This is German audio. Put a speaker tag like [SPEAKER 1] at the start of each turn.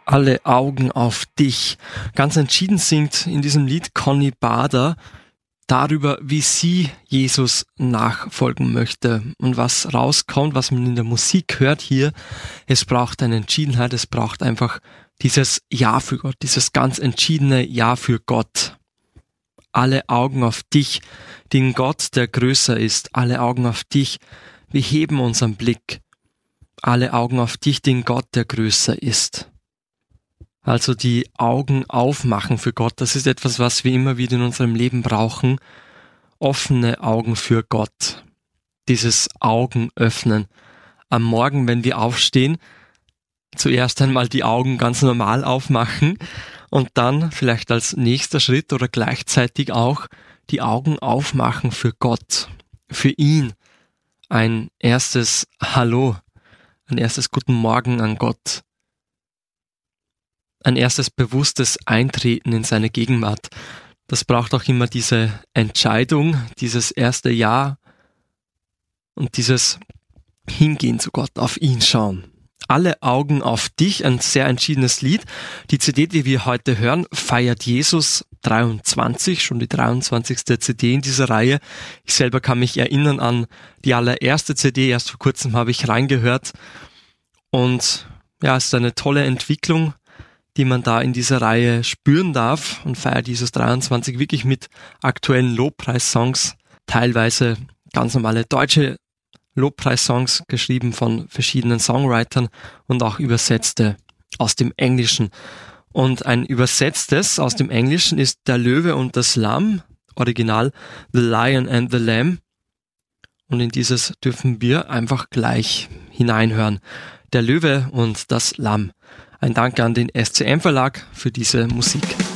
[SPEAKER 1] Alle Augen auf dich. Ganz entschieden singt in diesem Lied Conny Bader darüber, wie sie Jesus nachfolgen möchte. Und was rauskommt, was man in der Musik hört hier, es braucht eine Entschiedenheit, es braucht einfach dieses Ja für Gott, dieses ganz entschiedene Ja für Gott. Alle Augen auf dich, den Gott, der größer ist. Alle Augen auf dich, wir heben unseren Blick. Alle Augen auf dich, den Gott, der größer ist. Also die Augen aufmachen für Gott, das ist etwas, was wir immer wieder in unserem Leben brauchen. Offene Augen für Gott. Dieses Augen öffnen. Am Morgen, wenn wir aufstehen, zuerst einmal die Augen ganz normal aufmachen und dann vielleicht als nächster Schritt oder gleichzeitig auch die Augen aufmachen für Gott, für ihn. Ein erstes Hallo, ein erstes Guten Morgen an Gott. Ein erstes bewusstes Eintreten in seine Gegenwart. Das braucht auch immer diese Entscheidung, dieses erste Ja und dieses Hingehen zu Gott, auf ihn schauen. Alle Augen auf dich, ein sehr entschiedenes Lied. Die CD, die wir heute hören, feiert Jesus 23, schon die 23. CD in dieser Reihe. Ich selber kann mich erinnern an die allererste CD, erst vor kurzem habe ich reingehört. Und ja, es ist eine tolle Entwicklung, die man da in dieser Reihe spüren darf, und feiert Jesus 23 wirklich mit aktuellen Lobpreissongs, teilweise ganz normale deutsche Lobpreissongs, geschrieben von verschiedenen Songwritern und auch übersetzte aus dem Englischen. Und ein übersetztes aus dem Englischen ist Der Löwe und das Lamm, Original The Lion and the Lamb. Und in dieses dürfen wir einfach gleich hineinhören. Der Löwe und das Lamm. Ein Dank an den SCM Verlag für diese Musik.